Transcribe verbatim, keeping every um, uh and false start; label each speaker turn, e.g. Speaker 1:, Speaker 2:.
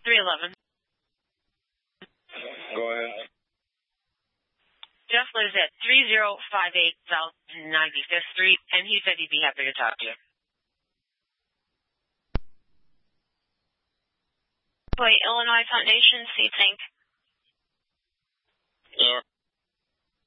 Speaker 1: three eleven.
Speaker 2: Go ahead.
Speaker 1: Jeff lives at three zero five eight South ninety-fifth Street, and he said he'd be happy to talk to you.
Speaker 3: Boy, Illinois Foundation, Seats Incorporated.
Speaker 2: Sure.